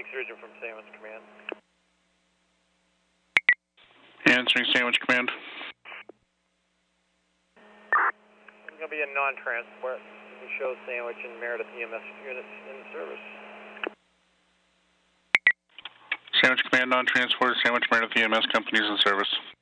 Phoenix Region from Sandwich Command. Answering Sandwich Command. It's going to be a non-transport. We show Sandwich and Meredith EMS units in service. Sandwich Command, non-transport, Sandwich Meredith EMS companies in service.